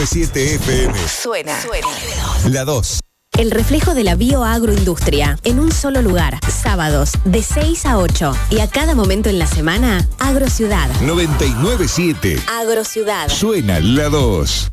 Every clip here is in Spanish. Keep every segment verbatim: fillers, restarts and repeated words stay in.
siete F M. Suena. Suena. La dos. El reflejo de la bioagroindustria en un solo lugar. Sábados de seis a ocho y a cada momento en la semana, Agrociudad. noventa y nueve punto siete. Agrociudad. Suena la dos.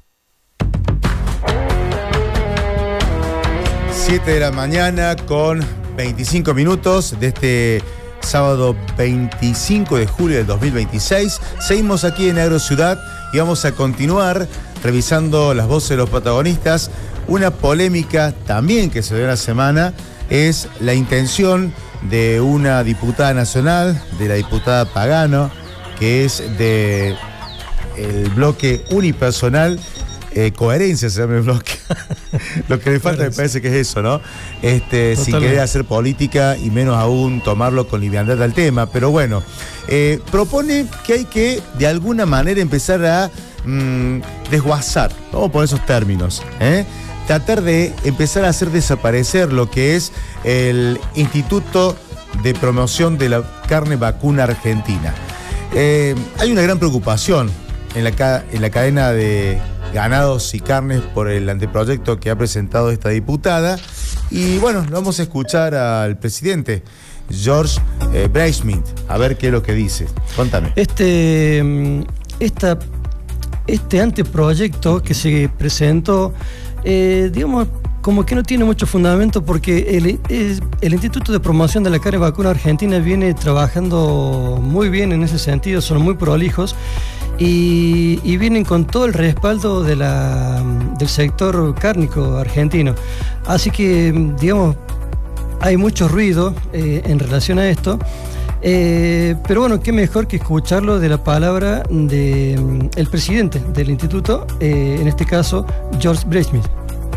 siete de la mañana con veinticinco minutos de este sábado veinticinco de julio del dos mil veintiséis. Seguimos aquí en Agrociudad y vamos a continuar revisando las voces de los protagonistas. Una polémica también que se dio en la semana es la intención de una diputada nacional, de la diputada Pagano, que es de el bloque unipersonal, eh, coherencia se llama el bloque. Lo que le falta me parece que es eso, ¿no? Este, sin querer hacer política y menos aún tomarlo con liviandad al tema. Pero bueno, eh, propone que hay que de alguna manera empezar a mmm, desguazar, vamos a poner esos términos, ¿eh? Tratar de empezar a hacer desaparecer lo que es el Instituto de Promoción de la Carne Vacuna Argentina. Eh, hay una gran preocupación en la, en la cadena de ganados y carnes por el anteproyecto que ha presentado esta diputada. Y bueno, vamos a escuchar al presidente, George eh, Breismith, a ver qué es lo que dice. Contame. Este, esta, este anteproyecto que se presentó, Eh, digamos, como que no tiene mucho fundamento porque el, el, el Instituto de Promoción de la Carne Vacuna Argentina viene trabajando muy bien en ese sentido, son muy prolijos y, y vienen con todo el respaldo de la, del sector cárnico argentino. Así que, digamos, hay mucho ruido eh, en relación a esto. Eh, pero bueno, qué mejor que escucharlo de la palabra del de, presidente del instituto, eh, en este caso, George Breismith.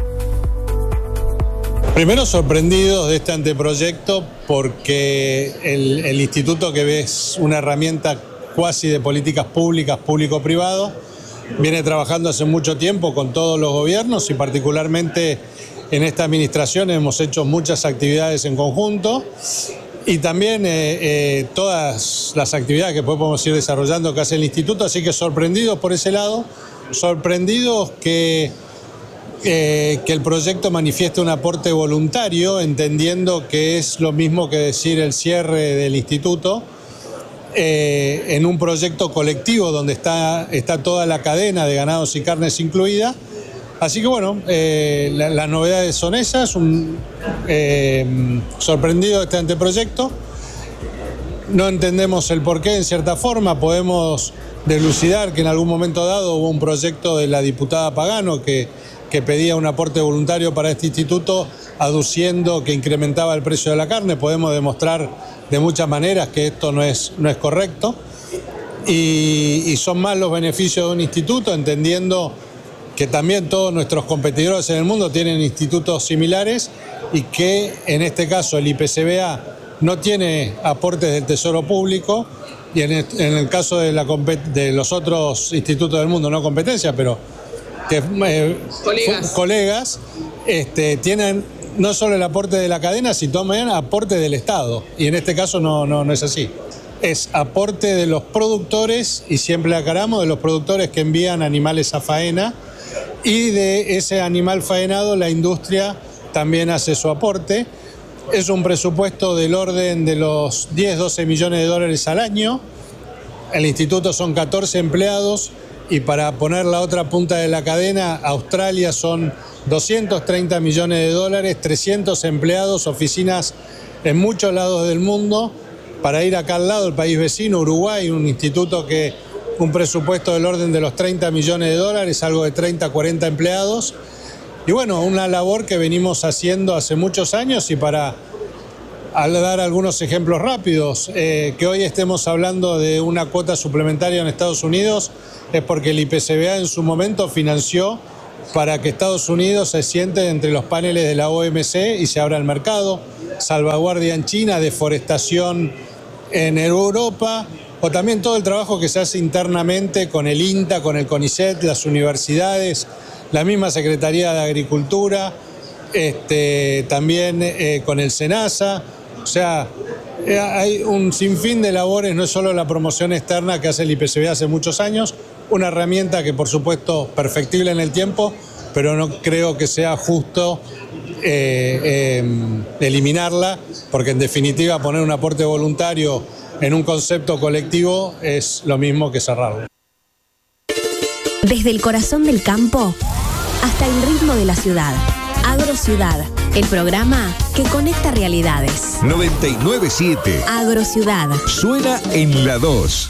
Primero sorprendidos de este anteproyecto porque el, el instituto, que es una herramienta cuasi de políticas públicas, público-privado, viene trabajando hace mucho tiempo con todos los gobiernos y particularmente en esta administración hemos hecho muchas actividades en conjunto. Y también eh, eh, todas las actividades que podemos ir desarrollando que hace el instituto, así que sorprendidos por ese lado, sorprendidos que, eh, que el proyecto manifieste un aporte voluntario, entendiendo que es lo mismo que decir el cierre del instituto, eh, en un proyecto colectivo donde está, está toda la cadena de ganados y carnes incluida. Así que bueno, eh, la, las novedades son esas, un, eh, sorprendido de este anteproyecto. No entendemos el porqué en cierta forma, podemos delucidar que en algún momento dado hubo un proyecto de la diputada Pagano que, que pedía un aporte voluntario para este instituto, aduciendo que incrementaba el precio de la carne. Podemos demostrar de muchas maneras que esto no es, no es correcto. Y, y son más los beneficios de un instituto, entendiendo que también todos nuestros competidores en el mundo tienen institutos similares y que en este caso el I P C B A no tiene aportes del Tesoro Público y en el, en el caso de, la, de los otros institutos del mundo, no competencia, pero que eh, colegas, colegas este, tienen no solo el aporte de la cadena, sino también aporte del Estado. Y en este caso no, no, no es así. Es aporte de los productores, y siempre aclaramos, de los productores que envían animales a faena, y de ese animal faenado la industria también hace su aporte. Es un presupuesto del orden de los diez, doce millones de dólares al año. El instituto son catorce empleados y para poner la otra punta de la cadena, Australia son doscientos treinta millones de dólares, trescientos empleados, oficinas en muchos lados del mundo. Para ir acá al lado, el país vecino, Uruguay, un instituto que un presupuesto del orden de los treinta millones de dólares, algo de treinta, cuarenta empleados. Y bueno, una labor que venimos haciendo hace muchos años y para dar algunos ejemplos rápidos, eh, que hoy estemos hablando de una cuota suplementaria en Estados Unidos es porque el I P C B A en su momento financió para que Estados Unidos se siente entre los paneles de la O M C y se abra el mercado, salvaguardia en China, deforestación en Europa, o también todo el trabajo que se hace internamente con el INTA, con el CONICET, las universidades, la misma Secretaría de Agricultura, este, también eh, con el SENASA. O sea, eh, hay un sinfín de labores, no es solo la promoción externa que hace el I P C B A hace muchos años, una herramienta que por supuesto perfectible en el tiempo, pero no creo que sea justo eh, eh, eliminarla, porque en definitiva poner un aporte voluntario en un concepto colectivo es lo mismo que cerrarlo. Desde el corazón del campo hasta el ritmo de la ciudad. Agrociudad, el programa que conecta realidades. noventa y nueve siete. Agrociudad. Suena en la dos.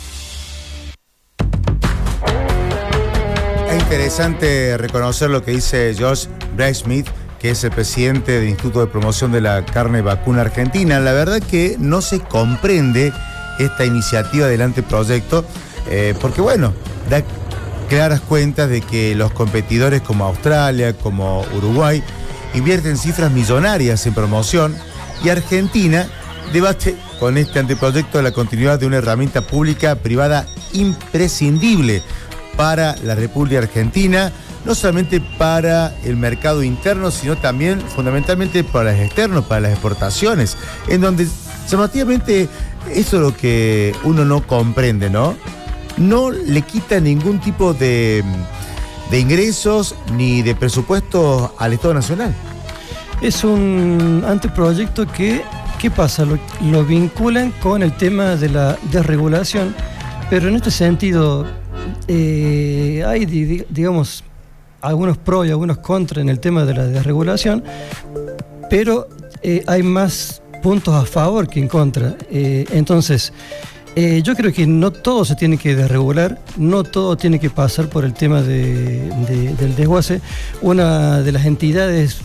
Es interesante reconocer lo que dice George Bray-Smith, que es el presidente del Instituto de Promoción de la Carne Vacuna Argentina. La verdad que no se comprende esta iniciativa del anteproyecto, eh, porque bueno, da claras cuentas de que los competidores como Australia, como Uruguay, invierten cifras millonarias en promoción, y Argentina debate con este anteproyecto la continuidad de una herramienta pública privada imprescindible para la República Argentina, no solamente para el mercado interno, sino también fundamentalmente para los externos, para las exportaciones, en donde llamativamente eso es lo que uno no comprende, ¿no? No le quita ningún tipo de, de ingresos ni de presupuesto al Estado Nacional. Es un anteproyecto que, ¿qué pasa? Lo, lo vinculan con el tema de la desregulación, pero en este sentido eh, hay, digamos, algunos pros y algunos contras en el tema de la desregulación, pero eh, hay más puntos a favor que en contra. Eh, entonces, eh, yo creo que no todo se tiene que desregular, no todo tiene que pasar por el tema de, de, del desguace. Una de las entidades,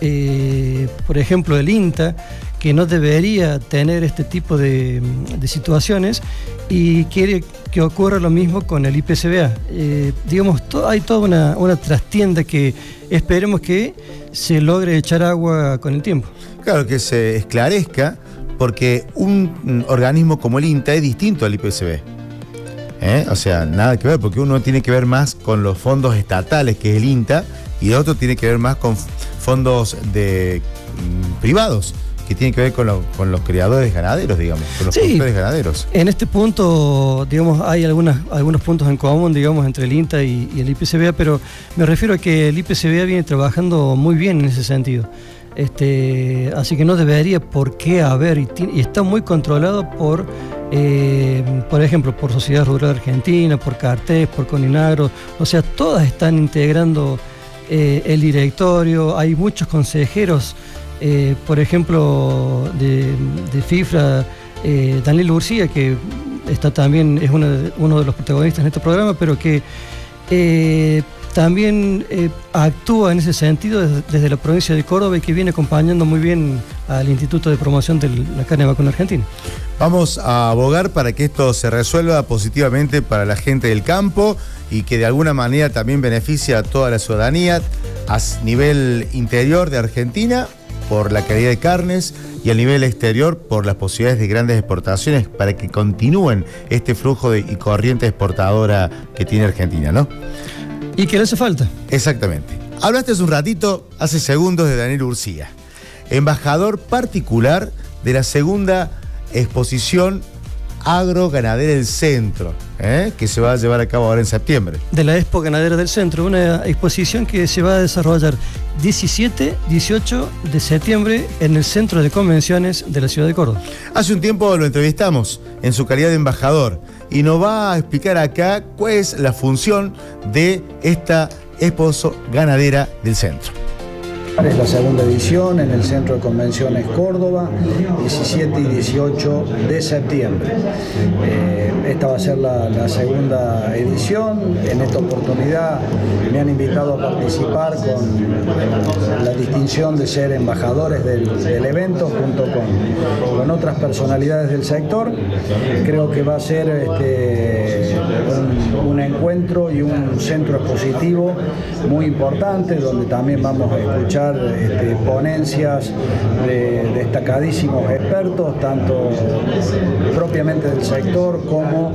eh, por ejemplo, el INTA, que no debería tener este tipo de, de situaciones, y quiere que ocurra lo mismo con el I P C B A. Eh, digamos, to, hay toda una, una trastienda que esperemos que se logre echar agua con el tiempo. Claro, que se esclarezca, porque un organismo como el INTA es distinto al I P C B. ¿Eh? O sea, nada que ver, porque uno tiene que ver más con los fondos estatales, que es el INTA, y el otro tiene que ver más con fondos de mm, privados, que tienen que ver con, lo, con los criadores ganaderos, digamos, con los sí, productores ganaderos. En este punto, digamos, hay algunas, algunos puntos en común, digamos, entre el INTA y, y el I P C B A, pero me refiero a que el I P C B A viene trabajando muy bien en ese sentido. Este, así que no debería por qué haber, y, y está muy controlado por, eh, por ejemplo, por Sociedad Rural Argentina, por Cartés, por Coninagro, o sea, todas están integrando eh, el directorio, hay muchos consejeros. Eh, por ejemplo, de, de FIFRA, eh, Daniel Urcía, que está también, es uno de, uno de los protagonistas en este programa, pero que eh, también eh, actúa en ese sentido desde, desde la provincia de Córdoba, y que viene acompañando muy bien al Instituto de Promoción de la Carne Vacuna Argentina. Vamos a abogar para que esto se resuelva positivamente para la gente del campo, y que de alguna manera también beneficie a toda la ciudadanía a nivel interior de Argentina, por la calidad de carnes, y a nivel exterior por las posibilidades de grandes exportaciones, para que continúen este flujo de, y corriente exportadora que tiene Argentina, ¿no? Y que le hace falta. Exactamente. Hablaste hace un ratito, hace segundos, de Daniel Urcía, embajador particular de la segunda exposición agroganadera del centro, ¿eh? que se va a llevar a cabo ahora en septiembre. De la Expo Ganadera del Centro, una exposición que se va a desarrollar diecisiete, dieciocho de septiembre en el Centro de Convenciones de la ciudad de Córdoba. Hace un tiempo lo entrevistamos en su calidad de embajador, y nos va a explicar acá cuál es la función de esta Expo Ganadera del Centro. Es la segunda edición en el Centro de Convenciones Córdoba, diecisiete y dieciocho de septiembre. Eh, esta va a ser la, la segunda edición. En esta oportunidad me han invitado a participar con la distinción de ser embajadores del, del evento, junto con, con otras personalidades del sector. Creo que va a ser este, un, un encuentro y un centro expositivo muy importante, donde también vamos a escuchar Este, ponencias de destacadísimos expertos, tanto propiamente del sector como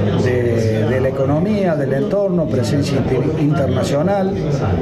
de, de la economía, del entorno, presencia internacional.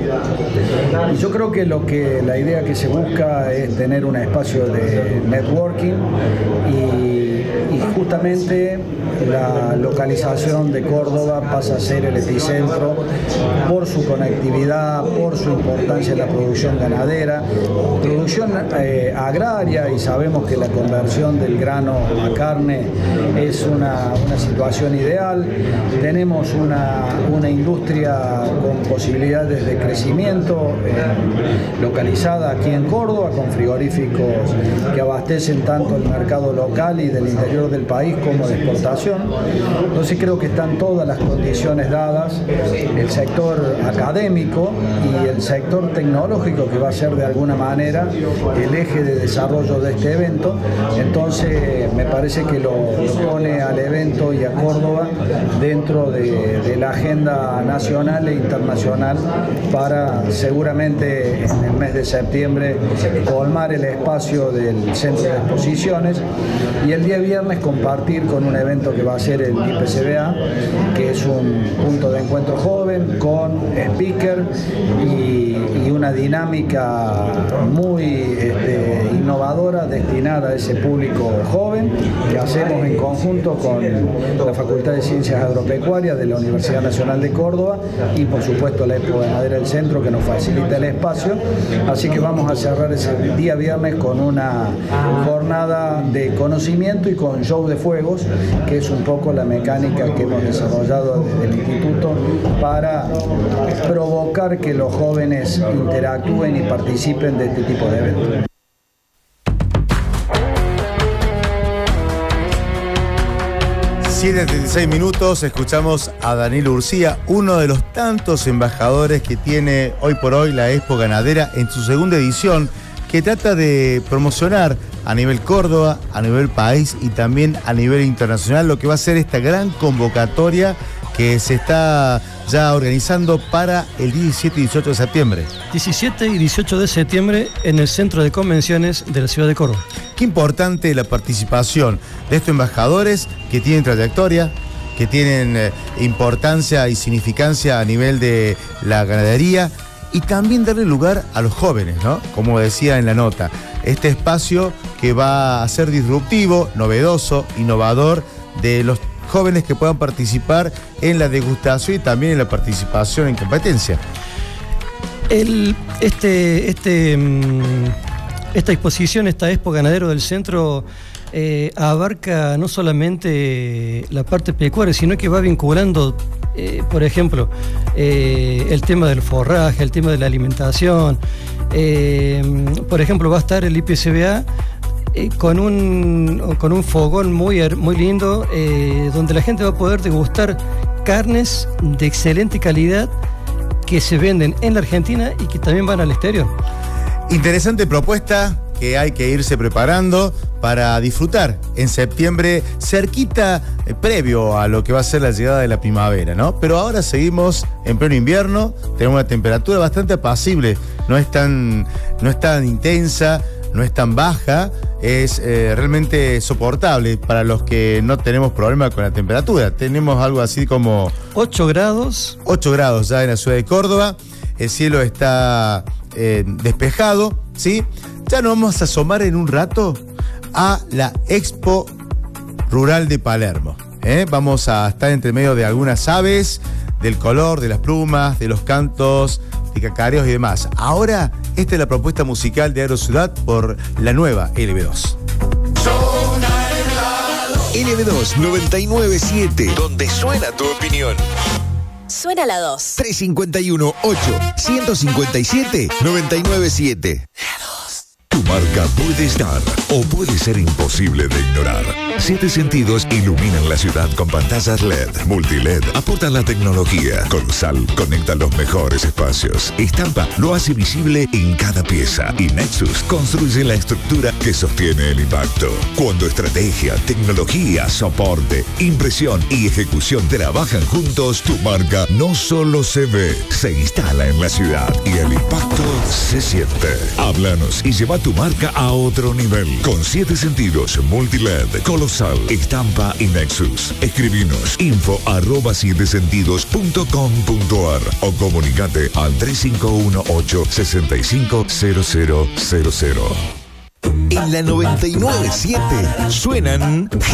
Y yo creo que, lo que la idea que se busca es tener un espacio de networking y, y justamente la localización de Córdoba pasa a ser el epicentro por su conectividad, por su importancia en la producción ganadera, producción eh, agraria, y sabemos que la conversión del grano a carne es una, una situación ideal. Tenemos una, una industria con posibilidades de crecimiento eh, localizada aquí en Córdoba, con frigoríficos que abastecen tanto el mercado local y del interior del país como de exportación. Entonces creo que están todas las condiciones dadas, el sector académico y el sector tecnológico, que va a ser de alguna manera el eje de desarrollo de este evento. Entonces me parece que lo, lo pone al evento y a Córdoba dentro de, de la agenda nacional e internacional para seguramente en el mes de septiembre colmar el espacio del centro de exposiciones, y el día viernes compartir con un evento que va a ser el I P C B A, que es un punto de encuentro joven con speaker y, y una dinámica muy este, innovadora destinada a ese público joven, que hacemos en conjunto con la Facultad de Ciencias Agropecuarias de la Universidad Nacional de Córdoba y por supuesto la Expo Ganadera del Centro, que nos facilita el espacio. Así que vamos a cerrar ese día viernes con una jornada de conocimiento y con show de fuegos, que es un poco la mecánica que hemos desarrollado desde el instituto para provocar que los jóvenes interactúen y participen de este tipo de eventos. siete treinta y seis minutos, escuchamos a Danilo Urcía, uno de los tantos embajadores que tiene hoy por hoy la Expo Ganadera en su segunda edición, que trata de promocionar a nivel Córdoba, a nivel país y también a nivel internacional lo que va a ser esta gran convocatoria que se está ya organizando para el diecisiete y dieciocho de septiembre. diecisiete y dieciocho de septiembre en el Centro de Convenciones de la ciudad de Córdoba. Qué importante la participación de estos embajadores que tienen trayectoria, que tienen eh, importancia y significancia a nivel de la ganadería, y también darle lugar a los jóvenes, ¿no? Como decía en la nota, este espacio que va a ser disruptivo, novedoso, innovador, de los jóvenes que puedan participar en la degustación y también en la participación en competencia. El, este, este, esta exposición, esta Expo Ganadero del Centro, eh, abarca no solamente la parte pecuaria, sino que va vinculando, eh, por ejemplo, eh, el tema del forraje, el tema de la alimentación. Eh, por ejemplo, va a estar el I P C B A Eh, con, un, con un fogón muy, muy lindo, eh, donde la gente va a poder degustar carnes de excelente calidad que se venden en la Argentina y que también van al exterior. Interesante propuesta que hay que irse preparando para disfrutar en septiembre, cerquita, eh, previo a lo que va a ser la llegada de la primavera, ¿no? Pero ahora seguimos en pleno invierno, tenemos una temperatura bastante apacible, no es tan, no es tan intensa, no es tan baja, es eh, realmente soportable para los que no tenemos problema con la temperatura. Tenemos algo así como ocho grados. ocho grados ya en la ciudad de Córdoba, el cielo está eh, despejado, ¿sí? Ya nos vamos a asomar en un rato a la Expo Rural de Palermo, ¿eh? Vamos a estar entre medio de algunas aves, del color, de las plumas, de los cantos, de cacareos y demás. Ahora, esta es la propuesta musical de Aerociudad por la nueva L B dos. L B dos noventa y nueve punto siete, donde suena tu opinión. Suena la dos. tres cinco uno ocho, uno cinco siete, nueve nueve siete. Tu marca puede estar o puede ser imposible de ignorar. Siete Sentidos iluminan la ciudad con pantallas L E D, multi-L E D, aportan la tecnología. Colosal conecta los mejores espacios. Estampa lo hace visible en cada pieza. Y Nexus construye la estructura que sostiene el impacto. Cuando estrategia, tecnología, soporte, impresión y ejecución trabajan juntos, tu marca no solo se ve, se instala en la ciudad y el impacto se siente. Háblanos y lleva tu marca a otro nivel. Con Siete Sentidos, multi-L E D, Colosal, Estampa y Nexus. Escribinos info arroba siete sentidos punto com punto ar o comunicate al tres cinco uno ocho, seis cinco cero cero cero cero. En la noventa y nueve punto siete suenan